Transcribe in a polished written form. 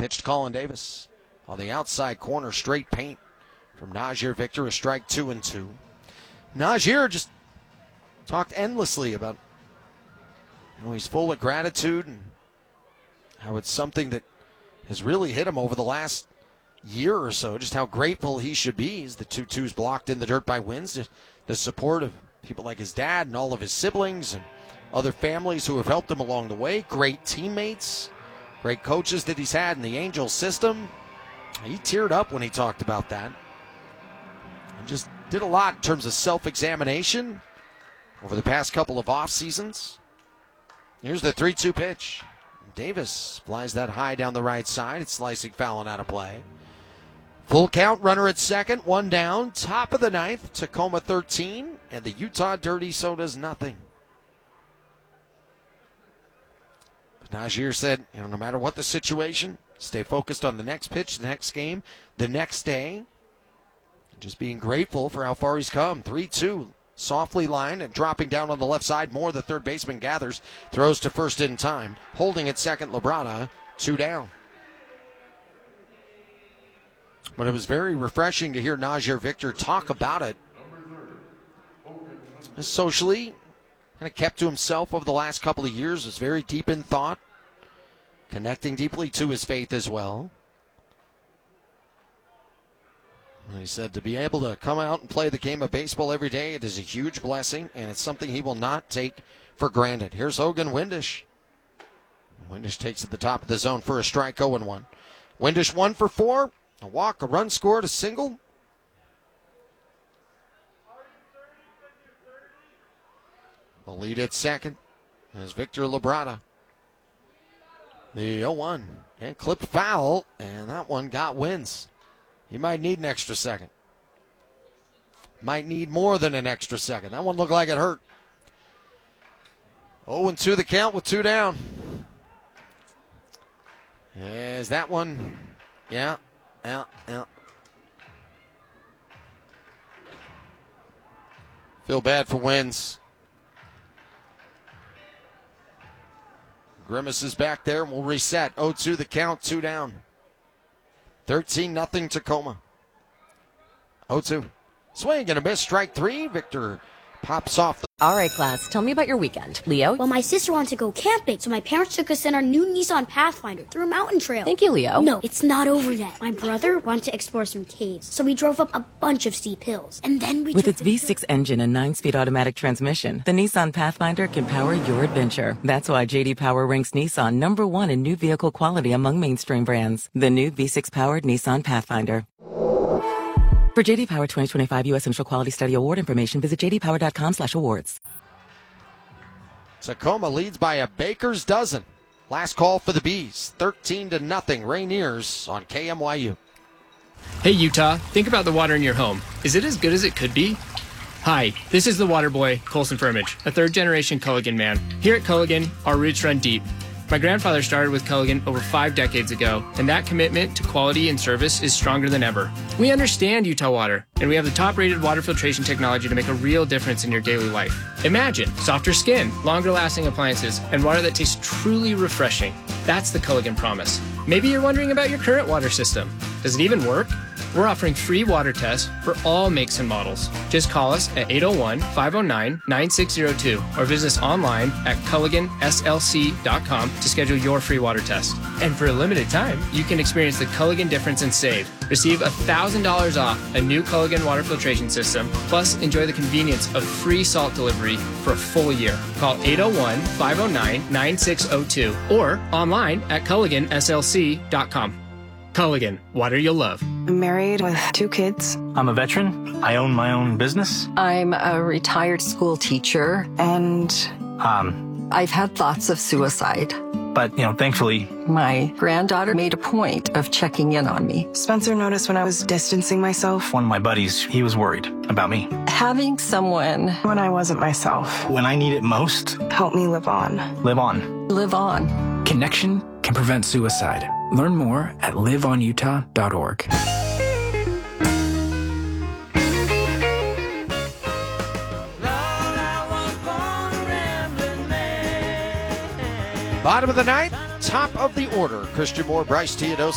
Pitch to Colin Davis. On the outside corner, straight paint from Najir Victor, a strike 2-2. Najir just talked endlessly about he's full of gratitude and how it's something that has really hit him over the last year or so, just how grateful he should be as the 2-2's blocked in the dirt by Wins. The support of people like his dad and all of his siblings and other families who have helped him along the way. Great teammates, great coaches that he's had in the Angels system. He teared up when he talked about that. And just did a lot in terms of self-examination over the past couple of off seasons. Here's the 3-2 pitch. Davis flies that high down the right side. It's slicing foul and out of play. Full count, runner at second, one down. Top of the ninth, Tacoma 13, and the Utah Dirty Sodas nothing. Najir said, no matter what the situation, stay focused on the next pitch, the next game, the next day. Just being grateful for how far he's come. 3-2, softly lined and dropping down on the left side. More, the third baseman gathers, throws to first in time. Holding at second, Labrada, 2 down. But it was very refreshing to hear Najir Victor talk about it. Socially, kind of kept to himself over the last couple of years, was very deep in thought, connecting deeply to his faith as well. And he said to be able to come out and play the game of baseball every day, it is a huge blessing, and it's something he will not take for granted. Here's Hogan Windish. Windish takes at the top of the zone for a strike, 0-1. Windish 1 for 4, a walk, a run scored, a single. The lead at second is Victor Labrada. The 0-1 and clipped foul, and that one got Wins. He might need an extra second. Might need more than an extra second. That one looked like it hurt. 0-2 the count with 2 down. Is that one? Yeah. Feel bad for Wins. Grimace is back there, and we'll reset. 0-2 the count, 2 down. 13-0 Tacoma. 0-2. Swing and a miss, strike 3. Victor pops off. All right, class, tell me about your weekend. Leo? Well, my sister wanted to go camping, so my parents took us in our new Nissan Pathfinder through a mountain trail. Thank you, Leo. No, it's not over yet. My brother wanted to explore some caves, so we drove up a bunch of steep hills. And then we With its V6 engine and 9-speed automatic transmission, the Nissan Pathfinder can power your adventure. That's why J.D. Power ranks Nissan #1 in new vehicle quality among mainstream brands. The new V6-powered Nissan Pathfinder. For J.D. Power 2025 U.S. Initial Quality Study Award information, visit jdpower.com/awards. Tacoma leads by a baker's dozen. Last call for the Bees. 13-0. Rainiers on KMYU. Hey, Utah. Think about the water in your home. Is it as good as it could be? Hi, this is the water boy, Colson Firmage, a third-generation Culligan man. Here at Culligan, our roots run deep. My grandfather started with Culligan over 5 decades ago, and that commitment to quality and service is stronger than ever. We understand Utah water, and we have the top-rated water filtration technology to make a real difference in your daily life. Imagine softer skin, longer-lasting appliances, and water that tastes truly refreshing. That's the Culligan promise. Maybe you're wondering about your current water system. Does it even work? We're offering free water tests for all makes and models. Just call us at 801-509-9602 or visit us online at culliganslc.com to schedule your free water test. And for a limited time, you can experience the Culligan difference and save. Receive $1,000 off a new Culligan water filtration system, plus enjoy the convenience of free salt delivery for a full year. Call 801-509-9602 or online at culliganslc.com. Culligan, water you'll love. I'm married with 2 kids. I'm a veteran. I own my own business. I'm a retired school teacher. And I've had thoughts of suicide. But, thankfully, my granddaughter made a point of checking in on me. Spencer noticed when I was distancing myself. One of my buddies, he was worried about me. Having someone when I wasn't myself. When I need it most. Help me live on. Live on. Live on. Connection can prevent suicide. Learn more at liveonutah.org. Bottom of the ninth, top of the order. Christian Moore, Bryce Teodosi.